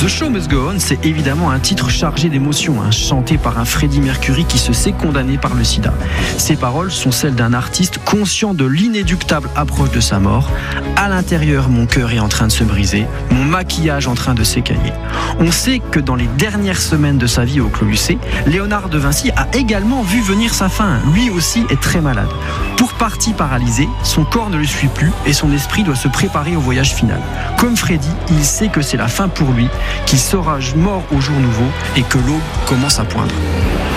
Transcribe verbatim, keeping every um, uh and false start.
The Show Must Go On, c'est évidemment un titre chargé d'émotions, hein, chanté par un Freddie Mercury qui se sait condamné par le sida. Ses paroles sont celles d'un artiste conscient de l'inéductable approche de sa mort. À l'intérieur, mon cœur est en train de se briser, mon maquillage en train de s'écailler. On sait que dans les dernières semaines de sa vie au Clos Lucé, Léonard de Vinci a également vu venir sa fin. Lui aussi est très malade. Pour partie paralysé, son corps ne le suit plus et son esprit doit se préparer au voyage final. Comme Freddy, il sait que c'est la fin pour lui, qu'il sera mort au jour nouveau et que l'aube commence à poindre.